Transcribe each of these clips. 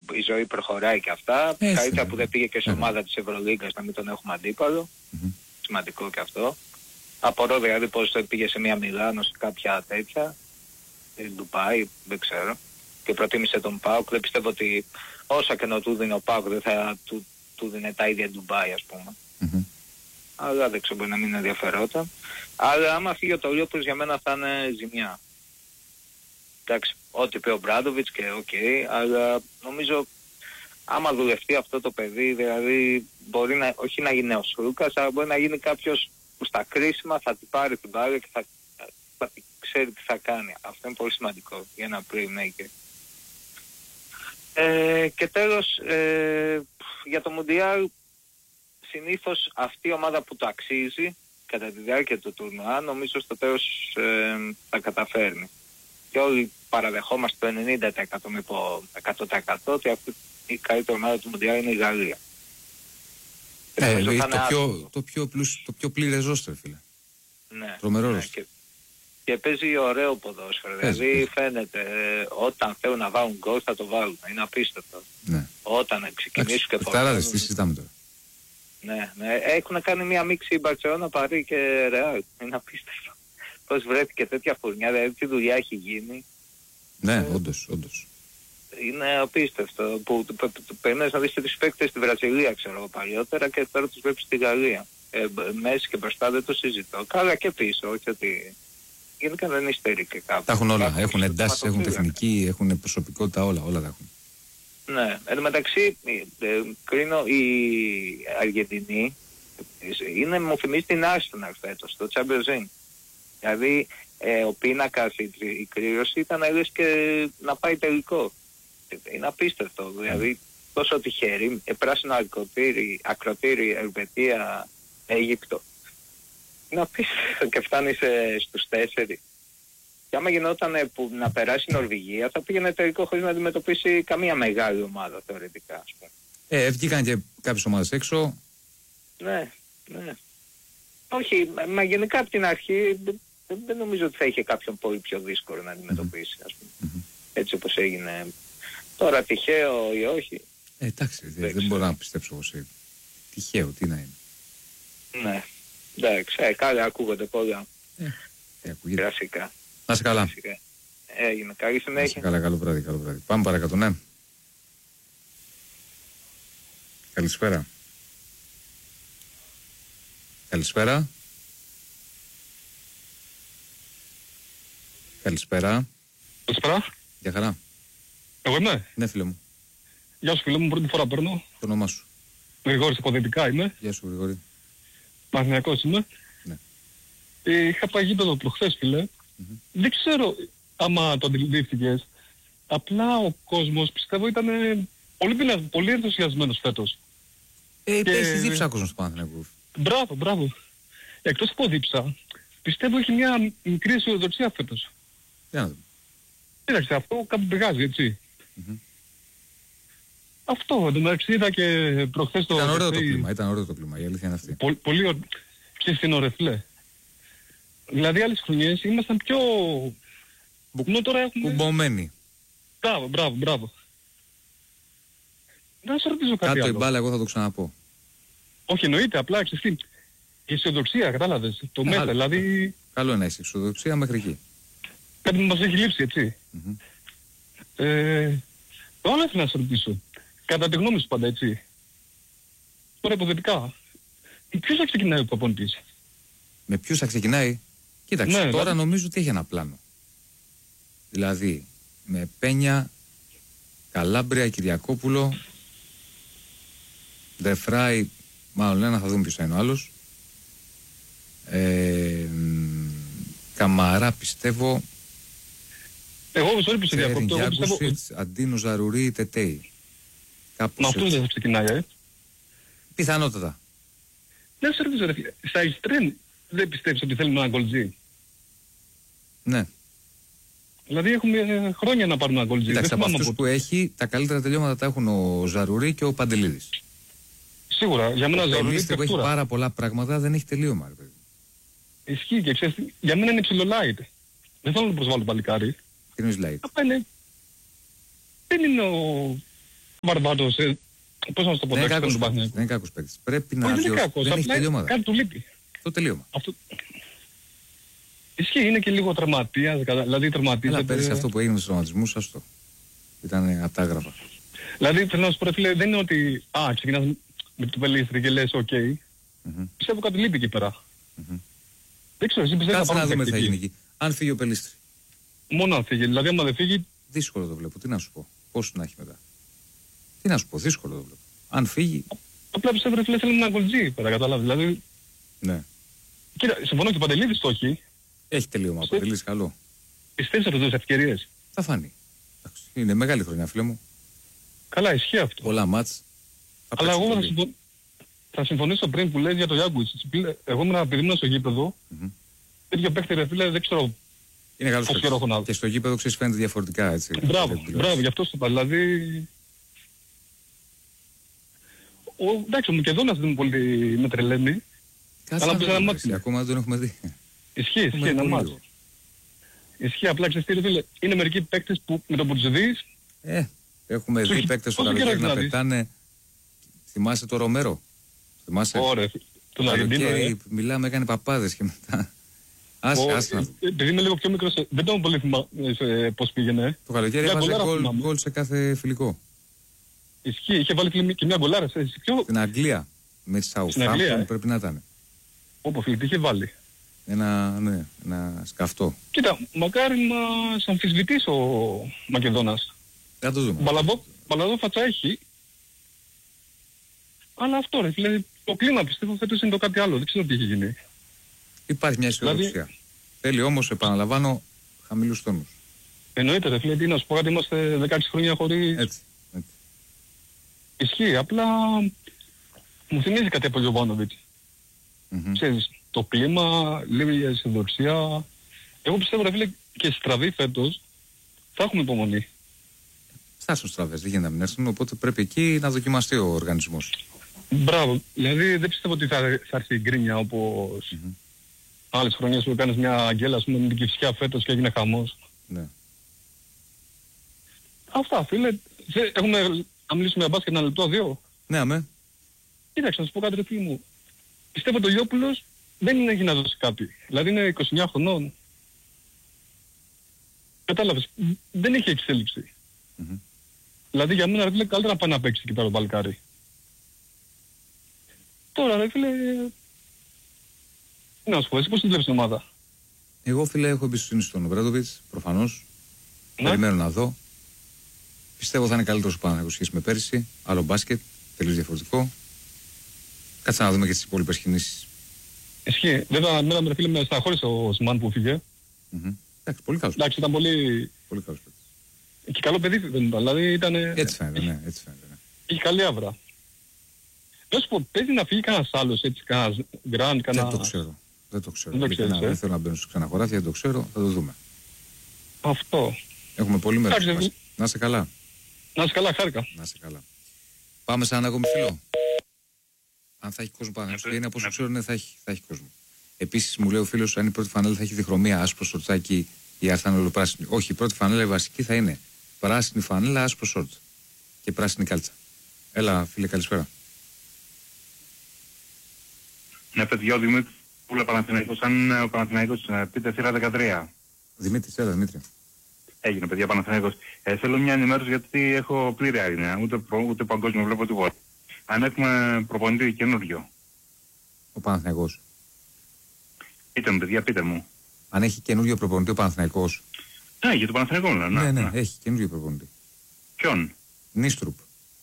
η ζωή προχωράει και αυτά. Καλύτερα που δεν πήγε και σε ομάδα της Ευρωλίγκας να μην τον έχουμε αντίπαλο. Σημαντικό και αυτό. Απορώ δηλαδή πως πήγε σε μια Μιλάνο, σε κάποια τέτοια, Ντουμπάι, δεν ξέρω, και προτίμησε τον ΠΑΟΚ. Δεν πιστεύω ότι όσα και να του δίνει ο ΠΑΟΚ δεν θα του δίνει τα ίδια Ντουμπάι, ας πούμε. Αλλά δεν ξέρω, μπορεί να μην ενδιαφερόταν. Αλλά άμα φύγει ο Τολιόπουλος για μένα θα είναι ζημιά. Εντάξει, ό,τι πει ο Μπράντοβιτς και αλλά νομίζω άμα δουλευτεί αυτό το παιδί, δηλαδή μπορεί να, όχι να γίνει νέος Λούκας, αλλά μπορεί να γίνει κάποιος που στα κρίσιμα θα την πάρει την μπάλα και θα ξέρει τι θα κάνει. Αυτό είναι πολύ σημαντικό για ένα playmaker. Και τέλος, για το Μουντιάλ, συνήθως αυτή η ομάδα που το αξίζει κατά τη διάρκεια του τουρνουά, νομίζω στο τέλος θα καταφέρνει. Και όλοι παραδεχόμαστε το 90%, με πω 100%, ότι αυτή η καλύτερη ομάδα του Μουντιάλ είναι η Γαλλία. Το πιο πλήρες ρόστερ, φίλε. Ναι. Τρομερό ρόστερ. Και παίζει ωραίο ποδόσφαιρο. Δηλαδή φαίνεται όταν θέλουν να βάλουν γκολ θα το βάλουν. Είναι απίστευτο. Ναι. Όταν ξεκινήσουν και φορτάραδες, τι συζητάμε τώρα. Ναι. Έχουν κάνει μια μίξη η Μπαρσελόνα, Παρί και Ρεάλ. Είναι απίστευτο. Πώς βρέθηκε τέτοια φουρνιά, δηλαδή τι δουλειά έχει γίνει. Ναι, όντως. Είναι απίστευτο που περιμένεις να δεις τις παίκτες στη Βραζιλία, ξέρω, παλιότερα, και τώρα τους βλέπεις στη Γαλλία. Μέση και μπροστά δεν το συζητώ. Καλά και πίσω, όχι ότι γενικά δεν υστερεί και κάπου. Τα έχουν όλα. Έχουν εντάσεις, έχουν τεχνική, έχουν προσωπικότητα, όλα τα έχουν. Ναι. Εν μεταξύ, κρίνω η Αργεντινή μου θυμίζει την Arsenal φέτος, το Champions League. Δηλαδή, ο πίνακας, η κρύωση ήταν λες και να πάει τελικό. Είναι απίστευτο. Δηλαδή, τόσο τυχερή, πράσινο ακροτήρι, Ελβετία, Αίγυπτο. Είναι απίστευτο και φτάνει στους 4. Και άμα γινόταν που να περάσει η Νορβηγία, θα πήγαινε τελικό χωρίς να αντιμετωπίσει καμία μεγάλη ομάδα θεωρητικά, ας πούμε. Βγήκαν και κάποιες ομάδες έξω. Ναι. Όχι, μα γενικά από την αρχή δεν νομίζω ότι θα είχε κάποιον πολύ πιο δύσκολο να αντιμετωπίσει, ας πούμε. Έτσι όπως έγινε. Τώρα τυχαίο ή όχι. Εντάξει, δεν μπορώ να πιστέψω πως είναι τυχαίο, τι να είναι. Ναι, εντάξει, καλά ακούγονται πολλά. Γραφικά. Να σε καλά. Έγινε, καλή συνέχεια. Να σε καλά, καλό βράδυ. Πάμε παρακάτω, ναι. Καλησπέρα. Καλησπέρα. Καλησπέρα. Γεια χαρά. Εγώ είμαι. Ναι, φίλε μου. Γεια σου, φίλε μου, πρώτη φορά παίρνω. Το όνομά σου? Γρηγόρης, υποθετικά είμαι. Γεια σου, Γρηγόρη. Παναθηναϊκός είμαι. Ναι. Είχα πάει γήπεδο προχθές, φίλε. Δεν ξέρω άμα το αντιληφθήκες. Απλά ο κόσμος, πιστεύω, ήταν πολύ ενθουσιασμένος φέτος. Έχει δίψα κόσμος του Παναθηναϊκού. Μπράβο. Εκτός από δίψα, πιστεύω έχει μια μικρή αισιοδοξία φέτος. Για να δούμε. Κοίταξε, αυτό κάπου πηγάζει, έτσι. Αυτό, εντωμεταξύ είδα και προχθές το... Ήταν ωραίο το κλίμα, η αλήθεια είναι αυτή. Πολύ ωραίο. Ξέρεις τι είναι ωραίο, φίλε. Δηλαδή άλλες χρονιές ήμασταν πιο... Ενώ τώρα έχουμε... Κουμπωμένοι. Μπράβο. Να σε ρωτήσω κάτι άλλο. Κάτω η μπάλα, εγώ θα το ξαναπώ. Όχι, εννοείται, απλά ξέρεις τι. Η αισιοδοξία, κατάλαβες. Το μέσα, δηλαδή... Καλό είναι η αισιοδοξία μέχρι εκεί. Κάτι που μας έχει λείψει, έτσι. Το άλλο ήθελα να σε ρωτήσω. Κατά τη γνώμη σου πάντα, έτσι. Τώρα υποθετικά. Ποιος θα ξεκινάει ο προπονητής? Με ποιους θα ξεκινάει? Κοίταξε, ναι, τώρα νομίζω ότι έχει ένα πλάνο. Δηλαδή, με Πένια, Καλάμπρια, Κυριακόπουλο, Δεφράι, μάλλον ένα θα δούμε ποιος θα είναι ο άλλος. Καμαρά πιστεύω. Εγώ sorry που σε διακόπτω. Εγώ πιστεύω... Αντίνο, Ζαρουρί, Τετέι. Μα αυτός δεν θα ξεκινάει, Πιθανότατα. Δεν σε ρωτήσω, ρε φίλε. Στα Ιστρέν δεν πιστεύεις ότι θέλουμε ένα γκολτζί? Ναι. Δηλαδή έχουμε χρόνια να πάρουμε ένα γκολτζί. Κοιτάξτε, από αυτούς που έχει, τα καλύτερα τελειώματα τα έχουν ο Ζαρουρί και ο Παντελίδης. Σίγουρα, για μένα ο Ζαρουρί που έχει πάρα πολλά πράγματα, δεν έχει τελείωμα, ρε παιδί. Ισχύει και ξέρεις, για μένα είναι ψιλολάιτ. Δεν θέλω να το προσβάλλω παλικάρι. Τι είναι light? Δεν είναι Βαρβάτος, πώς να σου το πω, δεν είναι κακός παίκτης. Πρέπει να διορθώσει. Δεν έχει τελειώματα. Κάτι του λείπει. Το τελείωμα. Αυτό... Ισχύει, είναι και λίγο τραυματίας, δηλαδή τραυματίζεται. Αλλά πέρυσι αυτό που έγινε στους τραυματισμούς, άστο. Ήταν απτάγραφα. Δηλαδή θέλω να σου πω, φίλε, δεν είναι ότι ξεκινάς με το Πελίστρη και λες οκ. Πιστεύω κάτι λείπει εκεί πέρα. Δεν ξέρω, εσύ πιστεύεις να δούμε τι θα γίνει εκεί. Αν φύγει ο Πελίστρη. Μόνο αν φύγει, δηλαδή άμα δεν φύγει... Δύσκολο το βλέπω, τι να σου πω. Πώς να έχει μετά. Τι να σου πω, δύσκολο το βλέπω. Αν φύγει... Απλά πιστεύω, φίλε, θέλουμε ένα γκολτζί πέρα, καταλάβεις. Δηλαδή... Ναι. Κοίτα, συμφωνώ και ο Παντελίδης το έχει. Έχει τελείωμα, ο Παντελίδης καλό. Πιστεύεις ότι δώσει ευκαιρίες. Θα φανεί. Είναι μεγάλη χρονιά, φίλε μου. Καλά, ισχύει αυτό. Πολλά μάτς. Αλλά εγώ θα συμφωνήσω πριν που λες για το Γιάνγκουιτς. Εγώ ήμουν στο γήπεδο. Τέτοιο παίκτη, ρε φίλε, δεν ξέρω. Είναι καλός παίκτης. Και στο γήπεδο ξέρεις φαίνεται διαφορετικά, έτσι. Μπράβο, γι' αυτό σου είπα. Δηλαδή... εντάξει, ο Μακεδόνας δεν είναι πολύ με τρελαίνει. Αλλά ακόμα δεν τον έχουμε δει. Ισχύει ένα μάτς. Ισχύει, απλά ξέρεις τι, φίλε, είναι μερικοί παίκτες που με το που τους δεις... Έχουμε δει παίκτες στο καλοκαίρι να πετάνε. Θυμάσαι το Ρομέρο. Θυμάσαι. Ωραία, τον Αργεντίνο. Μιλάμε, έκανε παπάδες και μετά. Επειδή είμαι λίγο πιο μικρός, δεν το πολύ θυμάμαι πώς πήγαινε. Το καλοκαίρι έβαζε γκολ σε κάθε φιλικό. Ισχύει, είχε βάλει και μια γκολάρα. Στην Αγγλία. Με τη Southampton πρέπει να ήταν. Όπως φίλε, τι είχε βάλει. Ένα σκαφτό. Κοίτα, μακάρι να σε αμφισβητήσει ο Μακεδόνας. Θα το δούμε. Μπαλαδό φατσα έχει. Αλλά αυτό ρε φίλε, το κλίμα πιστεύω φέτος είναι το κάτι άλλο. Δεν ξέρω τι έχει γίνει. Υπάρχει μια αισιοδοξία. Δηλαδή... Θέλει όμως, επαναλαμβάνω, χαμηλούς τόνους. Εννοείται ρε φίλε, τι να σου πω, κάτι είμαστε 16 χρόνια χωρίς... Έτσι. Ισχύει, απλά μου θυμίζει κάτι από Γιωβάνοβιτς. Ξέρεις, το κλίμα, λίγη αισιοδοξία. Εγώ πιστεύω ρε φίλε και στραβή φέτος θα έχουμε υπομονή. Φτάσουν στραβές, δεν γίνεται να μην έρθουν, οπότε πρέπει εκεί να δοκιμαστεί ο οργανισμός. Μπράβο, δηλαδή δεν πιστεύω ότι θα έρθει η γκρίνια όπως άλλες χρονιές που έκανες μια αγγέλα, ας πούμε, με την Κυφσιά φέτος και έγινε χαμός. Ναι. Αυτά φίλε, έχουμε να μιλήσουμε για μπάσκετ ένα λεπτό, δύο. Ναι, αμέ. Κοίταξε, να σου πω κάτι ρε φίλοι μου. Πιστεύω ότι ο Γιώπουλος δεν έχει να δώσει κάτι. Δηλαδή είναι 29 χρονών. Κατάλαβες, δεν έχει εξέλιξη. Δηλαδή για μένα ρε φίλε καλύτερα να πάει να παίξει εκεί πέρα το παλικάρι. Τώρα ρε φίλε, να σου πω, εσύ πώς την βλέπεις την ομάδα. Εγώ φίλε έχω εμπιστοσύνη στον Ομπράντοβιτς, προφανώς. Περιμένω να δω. Πιστεύω θα είναι καλύτερος ο Παναθηναϊκός σχέση με πέρυσι. Άλλο μπάσκετ, τελείως διαφορετικό. Κάτσε να δούμε και τις υπόλοιπες κινήσεις. Ισχύει. Βέβαια, εμένα ρε φίλε με στεναχώρησε ο Σιμάν που φύγε. Εντάξει, πολύ καλός. Εντάξει, ήταν πολύ καλός. Και καλό παιδί δεν ήταν. Δηλαδή ήταν... Έτσι φαίνεται, ναι. Είχε καλή άβρα. Να σου πω, παίζει να φύγει κανένας άλλος, έτσι, κανένας γκραντ, κανένα... Δεν το ξέρω. Δεν θέλω να μπαίνω στο ξαναχωράφια, δεν το ξέρω, θα το δούμε. Αυτό. Έχουμε πολύ μέρος. Να είσαι καλά. Να είσαι καλά, χάρηκα. Να είσαι καλά. Πάμε σε ένα ακόμη φίλο. Αν θα έχει κόσμο πάνω. Είναι από όσο ξέρω, ναι, θα έχει κόσμο. Επίσης μου λέει ο φίλος, αν η πρώτη φανέλα θα έχει διχρωμία, άσπρο σορτσάκι ή αν θα είναι ολοπράσινη. Όχι, η πρώτη φανέλα η βασική θα είναι πράσινη φανέλα, άσπρο σορτ και πράσινη κάλτσα. Έλα, φίλε, καλησπέρα. Ναι, παιδιά, ο Δημήτρης Πούλα Παναθηναϊκός. Αν ο Παναθηναϊκός πείτε θύρα 13. Δημήτρης, έλα, Δημήτρη. Έγινε, παιδιά, Παναθηναϊκός. Θέλω μια ενημέρωση γιατί έχω πλήρη άγνοια. Ούτε παγκόσμιο βλέπω τίποτα. Αν έχουμε προπονητή καινούριο. Ο Παναθηναϊκός. Πείτε μου, παιδιά, πείτε μου. Αν έχει καινούριο προπονητή ο Παναθηναϊκός. Ναι, για το Παναθηναϊκό, ναι, έχει καινούριο προπονητή. Ποιον? Νίστρουπ.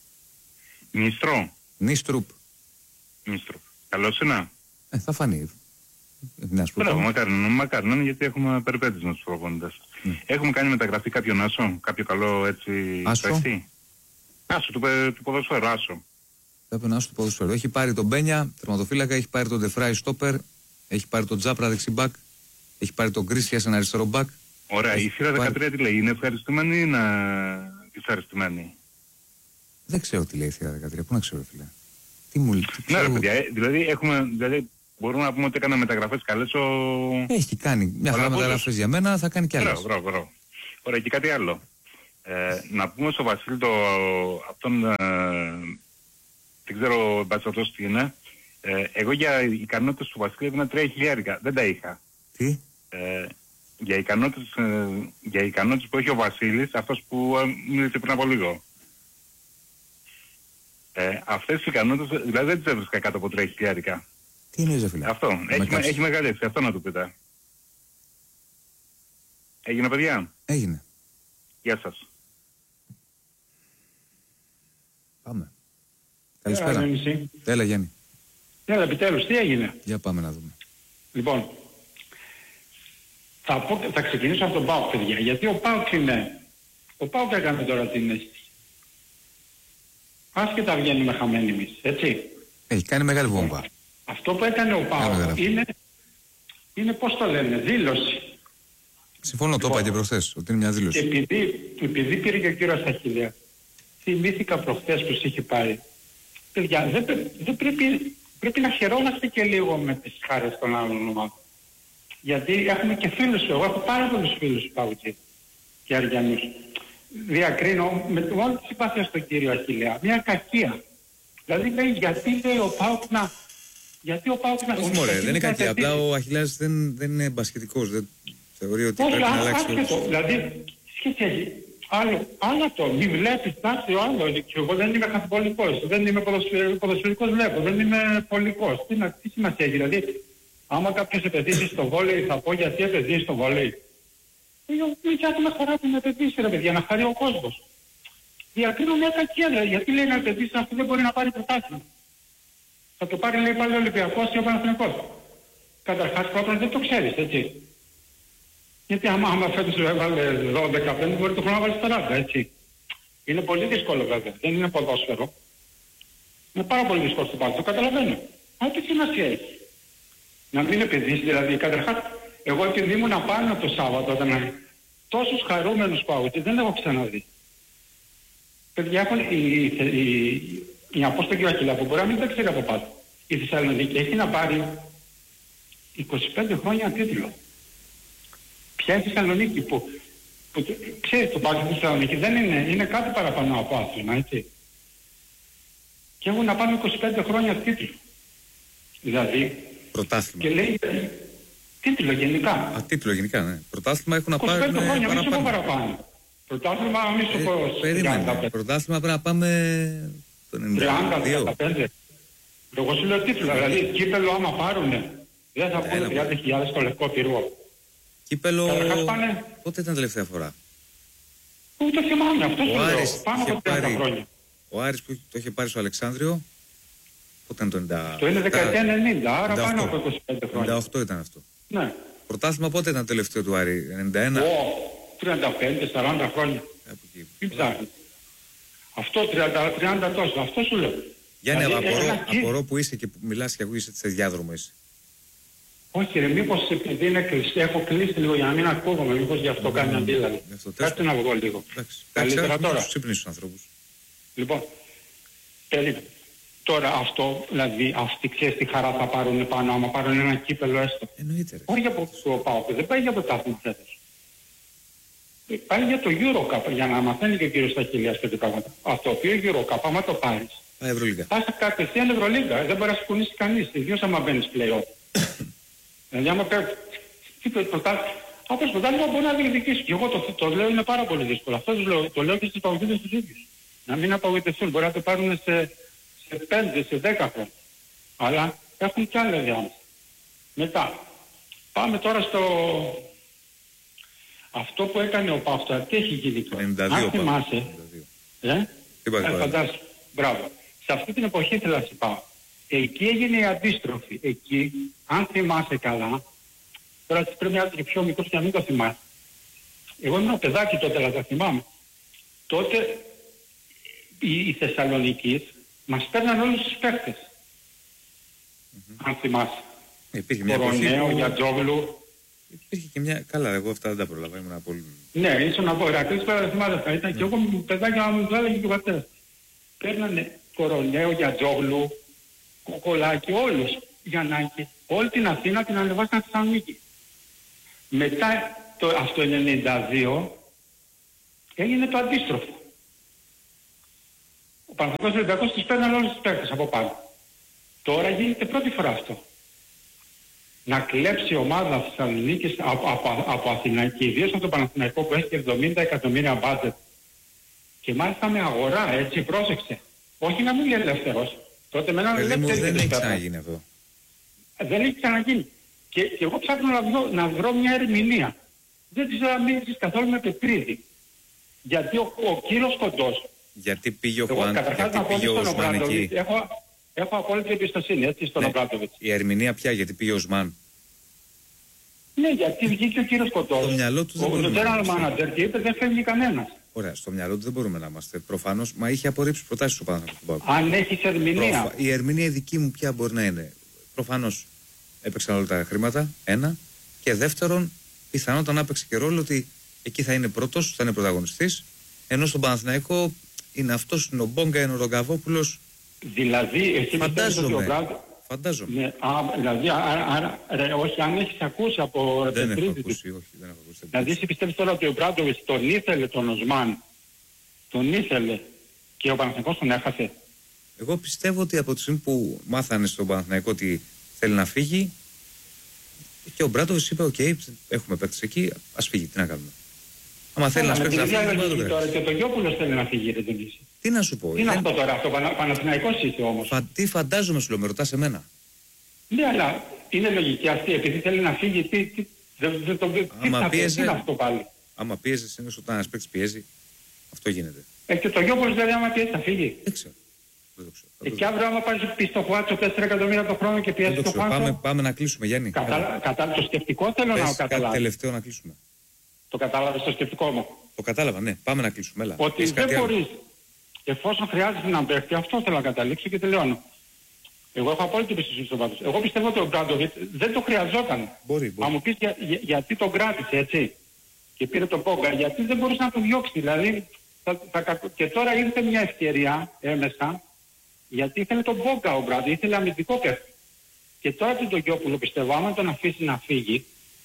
Νίστρουπ. Καλώς είναι. Θα φανεί. Μπράβο, μακάρι να είναι γιατί έχουμε περιπέτειες με τους προπονητές. Έχουμε κάνει μεταγραφή κάποιον Άσο, κάποιο καλό έτσι παίχτη. Άσο του ποδοσφαίρου, Άσο. Κάποιον Άσο του ποδοσφαίρου. Έχει πάρει τον Μπένια, τερματοφύλακα, έχει πάρει τον Ντεφράι στόπερ, έχει πάρει τον Τζάπρα δεξιμπάκ, έχει πάρει τον Γκρίσια σε ένα αριστερό μπακ. Ωραία, η θύρα 13 τι λέει, είναι ευχαριστημένη ή είναι δυσαρεστημένη? Δεν ξέρω τι λέει η θύρα 13, πού να ξέρω φίλε. Τι μου λέει. Ναι ρε παιδιά, δηλαδή μπορούμε να πούμε ότι έκανα μεταγραφές καλές Έχει κάνει μια χαρά μεταγραφές για μένα, θα κάνει κι άλλες. Μπράβο. Ωραία, και κάτι άλλο. Να πούμε στο Βασίλη αυτόν, δεν ξέρω μπατσοτός τι είναι. Εγώ για ικανότητες του Βασίλη έδινα 3.000, δεν τα είχα. Τι? Για ικανότητες που έχει ο Βασίλης, αυτός που μίλησε πριν από λίγο. Αυτές οι ικανότητες, δηλαδή δεν τις έβρισκα κάτω από 3.000. Τι είναι ρε φίλε? Αυτό, έχει μεγαλέψει, αυτό να του πείτε. Έγινε παιδιά? Έγινε. Γεια σας. Πάμε. Καλησπέρα. Έλα Γιάννη. Έλα επιτέλους, τι έγινε? Για πάμε να δούμε. Λοιπόν, θα ξεκινήσω από τον ΠΑΟΚ, παιδιά. Γιατί ο ΠΑΟΚ έκανε τώρα την αίσθηση. Άσχετα βγαίνουμε χαμένοι εμείς, έτσι. Έχει κάνει μεγάλη βόμβα. Αυτό που έκανε ο ΠΑΟΚ είναι πώς το λένε, δήλωση. Συμφωνώ, το είπα και προχθές, ότι είναι μια δήλωση. Επειδή πήρε και ο κύριος Αχιλλέα, θυμήθηκα προχθές που είχε πάρει. Παιδιά, δεν πρέπει να χαιρόμαστε και λίγο με τις χάρες των άλλων ομάδων. Γιατί έχουμε και φίλους, εγώ έχω πάρα πολλούς φίλους ΠΑΟΚ και Αριανούς. Διακρίνω με όλη τη συμπάθεια στον κύριο Αχιλλέα μια κακία. Δηλαδή λέει γιατί λέει ο ΠΑΟΚ να... Γιατί ο ΠΑΟΚ να... Όχι μωρέ, δεν είναι κακία, απλά ο Αχιλλέας δεν είναι μπασκετικός, δεν θεωρεί ότι πρέπει να αλλάξει το... Δηλαδή, σχέση άλλο το, μη βλέπεις, τάξη ο άλλο, και εγώ δεν είμαι καθολικός, δεν είμαι ποδοσφαιρικός βλέπω, δεν είμαι πολικός. Τι σημασία έχει, δηλαδή, άμα κάποιος επενδύσει στο βόλεϊ, θα πω γιατί επενδύσει στο βόλεϊ. Γιατί να χαρά την επενδύσει ρε παιδιά, να χαρεί ο κόσμος. Διακρίνω μια κακία, γιατί λέει να επενδύσει αυτό δεν μπορεί να πάρει πρωτάθλημα. Θα το πάρει λέει πάλι ο Ολυμπιακός και ο Παναθηναϊκός. Καταρχάς πρώτον δεν το ξέρεις, έτσι. Γιατί άμα φέτος έβαλε 12-15 μπορεί το χρόνο να βάλει 40, έτσι. Είναι πολύ δύσκολο βέβαια, δεν είναι ποδόσφαιρο. Είναι πάρα πολύ δύσκολο στο πάρτι, το καταλαβαίνω. Αλλά τι σημασία έχει. Να μην επενδύσει δηλαδή, καταρχάς, εγώ επειδή ήμουν απάνω το Σάββατο, όταν τόσους χαρούμενους πάω και δεν έχω ξαναδεί. Παιδιά, έχουν η Απόστολη Αχιλλέα που μπορεί να μην τα ξέρει από πάνω. Η Θεσσαλονίκη έχει να πάρει 25 χρόνια τίτλο. Ποια είναι η Θεσσαλονίκη που ξέρει το πάρτι της Θεσσαλονίκη δεν είναι κάτι παραπάνω από άθλημα, έτσι. Και έχουν να πάρουν 25 χρόνια τίτλο. Δηλαδή, πρωτάθλημα. Και λέει τίτλο γενικά. Α, τίτλο γενικά, ναι. Πρωτάθλημα έχουν να πάρουν 25 χρόνια, μη σου πω παραπάνω. Πρωτάθλημα, μη σου πω... Περίμενε. Πρωτάθλημα πρέπει να πάμε το 92. 30-35. Εγώ σου λέω τίτλο, δηλαδή κύπελο άμα πάρουνε, δεν θα πούνε 30.000 στο Λευκό Πύργο. Κύπελο, πότε ήταν τελευταία φορά? Ούτε θυμάμαι, αυτό σου λέω, πάνω από 30 χρόνια. Ο Άρης που το είχε πάρει στο Αλεξάνδριο, πότε ήταν το 90? Το είναι δεκαετία 90, άρα 98. Πάνω από 25 χρόνια. 98 ήταν αυτό. Ναι. Πρωτάθλημα πότε ήταν το τελευταίο του Άρη, 91? 35-40 χρόνια. Τι ψάχνει. Αυτό 30 τόσο, αυτό σου λέω. Γιάννη, απορώ που είσαι και που μιλάς και ακούγεσαι σε διάδρομο είσαι. Όχι ρε, μήπως επειδή είναι κλειστή, έχω κλείσει λίγο για να μην ακούγομαι, μήπως γι' αυτό κάνει αντίλαλη. Κάτσε να βγω λίγο. Καλύτερα τώρα. Τους ξύπνεις τους ανθρώπους. Λοιπόν, περίμενε. Τώρα αυτό, δηλαδή, αυτοί ξέρεις τι χαρά θα πάρουν πάνω, άμα πάρουν ένα κύπελο έστω. Εννοείται ρε. Όχι για το ΠΑΟΚ, δεν πάει για το τάθλημα φέτος. Πάει για το EuroCup, για να μαθαίνει και ο κύριος Αχιλλέας και πράγματα. Αυτό το EuroCup, άμα το πάρεις, πας κατευθείαν Ευρωλίγκα, δεν μπορεί να σκουνήσει κανείς, ιδίως άμα μπαίνεις play-off. Δηλαδή άμα παίρνει, όπως πρωτάθλημα μπορεί να διεκδικήσει. Και εγώ το λέω είναι πάρα πολύ δύσκολο. Αυτό το λέω και στις παγκόσμιες τους ίδιους. Να μην απογοητευτούν, μπορεί να το πάρουν σε 5, σε 10 χρόνια. Αλλά έχουν κι άλλα διάμεσα. Μετά, πάμε τώρα στο... Αυτό που έκανε ο Παύστο, τι έχει γίνει τώρα. Αν θυμάσαι, φαντάσου, μπράβο. Σε αυτή την εποχή ήθελα να σε πάω. Εκεί έγινε η αντίστροφη. Εκεί, αν θυμάσαι καλά, τώρα πρέπει να είσαι πιο μικρός και να μην το θυμάσαι. Εγώ ήμουν παιδάκι τότε, αλλά τα θυμάμαι. Τότε οι Θεσσαλονικείς μας παίρναν όλους τους παίκτες. Αν θυμάσαι. Υπήρχε μια Κοροναίο, Γιατζόγλου. Υπήρχε και μια... Καλά, εγώ αυτά δεν τα προλαβαίνω, ήμουν πολύ... Ναι, ίσως να πω, Ηρακλής πέρα δεν θυμάται αυτά. Ήταν και εγώ παιδάκι να μου το έλεγε και ο πατέρας. Παίρνανε Κοροναίο, Γιατζόγλου, Κοκολάκι, όλους, Γιαννάκη, όλη την Αθήνα την ανεβάσαν στη Θεσσαλονίκη. Μετά αυτό το 92 έγινε το αντίστροφο. Ο Παναθηναϊκός Ολυμπιακός τους παίρναν όλους τους παίκτες από πάνω. Τώρα γίνεται πρώτη φορά αυτό. Να κλέψει ομάδα Θεσσαλονίκης από Αθηναϊκή, ιδίως από το Παναθηναϊκό που έχει 70 εκατομμύρια μπάτζετ. Και μάλιστα με αγορά, έτσι, πρόσεξε. Όχι να μην είναι ελεύθερος. Τότε με έναν ελεύθερο. Δεν έχει ξαναγίνει αυτό. Δεν έχει ξαναγίνει. Και εγώ ψάχνω να βρω μια ερμηνεία. Δεν της αμήνεις καθόλου με πεπρίδι. Γιατί ο κύριος Κοντός... Γιατί πήγε ο Οσμάν εκεί. Έχω απόλυτη εμπιστοσύνη, έτσι, στον Ομπράντοβιτς. Η ερμηνεία πια, γιατί πήγε ο Οσμάν. Ναι, γιατί βγήκε ο κύριος Κοντός. Στο μυαλό του δεν μπορούμε να είμαστε. Ο general manager και είπε δεν φεύγει κανένας. Ωραία, στο μυαλό του δεν μπορούμε να είμαστε. Προφανώς, μα είχε απορρίψει προτάσεις ο Παναθηναϊκός. Αν έχεις ερμηνεία. Η ερμηνεία δική μου ποια μπορεί να είναι. Προφανώς έπαιξαν όλα τα χρήματα, ένα. Και δεύτερον, πιθανότατα να έπαιξε και ρόλο ότι εκεί θα είναι πρώτος, θα είναι πρωταγωνιστής. Ενώ στον Παναθηναϊκό είναι αυτός, είναι ο Μπόγκα, είναι ο Ρογκαβόπουλος. Δηλαδή, εσύ Φαντάζομαι. Ναι, δηλαδή, όχι, αν έχεις ακούσει από... Δεν έχω ακούσει. Δηλαδή, εσύ πιστεύεις τώρα ότι ο Μπράντοβιτς τον ήθελε τον Οσμάν, τον ήθελε και ο Παναθηναϊκός τον έχασε. Εγώ πιστεύω ότι από τη στιγμή που μάθανε στον Παναθηναϊκό ότι θέλει να φύγει και ο Μπράντοβιτς είπε: «Οκ, έχουμε παίκτες εκεί, ας φύγει, τι να κάνουμε». Άμα θέλει να παίξει να φύγει. Τώρα και το Γιώπουλος θέλει να φύγει, ρε Δονύση. Τι να σου πω. Τι είναι αυτό τώρα, αυτό Παναθηναϊκός είσαι όμως. Τι φαντάζομαι σου λέω, με ρωτάς εμένα. Ναι, αλλά είναι λογική αυτή, επειδή θέλει να φύγει, δεν το πει. Τι είναι αυτό πάλι. Άμα πίεζε, συνήθως όταν ένας παίκτης πιέζει, αυτό γίνεται. Και το Γιώπουλος δηλαδή άμα πιέζει θα φύγει. Δεν ξέρω. Και αύριο άμα πάει στο Χουάτσο 4 εκατομμύρια το χρόνο και πιέζει το Χουάτσο. Πάμε να κλείσουμε, Γιάννη. Το σκεπτικό θέλω να καταλάβω. Κάτι τελευταίο να κλείσουμε. Το κατάλαβες το σκεπτικό μου. Το κατάλαβα, ναι. Πάμε να κλείσουμε. Έλα. Ότι δεν μπορείς, εφόσον χρειάζεται να παίξει, αυτό θέλω να καταλήξω και τελειώνω. Εγώ έχω απόλυτη εμπιστοσύνη στον Πάντος. Εγώ πιστεύω ότι ο Μπράντοβιτς δεν το χρειαζόταν. Μπορεί. Αν μου πεις γιατί τον κράτησε, έτσι, και πήρε τον Μπόγκα, γιατί δεν μπορούσε να τον διώξει. Δηλαδή, και τώρα ήρθε μια ευκαιρία έμεσα, γιατί ήθελε τον Μπόγκα ο Μπράντοβιτς, ήθελε αμυντικό παίκτη. Και τώρα τον Γιώπουλο πιστεύω, άμα τον αφήσει να φύγει,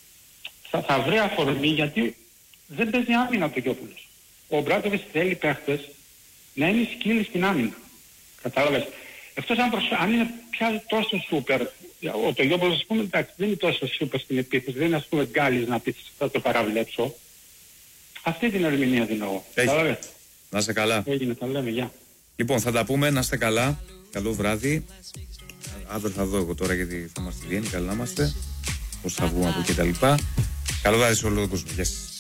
θα βρει αφορμή, γιατί δεν παίζει άμυνα το Γιώπουλος. Ο Μπράντοβιτς θέλει παίχτες να είναι σκύλοι στην άμυνα. Κατάλαβες. Εκτός αν είναι πια τόσο σούπερ. Ο το Γιώπουλος, ας πούμε, εντάξει, δεν είναι τόσο σούπερ στην επίθεση, δεν είναι, ας πούμε, Γκάλης να πεις θα το παραβλέψω. Αυτή την ερμηνεία δίνω εγώ. Κατάλαβες. Να είστε καλά. Έγινε, τα λέμε, γεια. Λοιπόν, θα τα πούμε, να είστε καλά. Καλό βράδυ. Αύριο θα δω εγώ τώρα γιατί θα είμαστε Βιέννη, καλά να είμαστε. Πώς θα βγούμε από εκεί τα λοιπά. Καλό βράδυ σε όλο τον κόσμο. Γεια σας.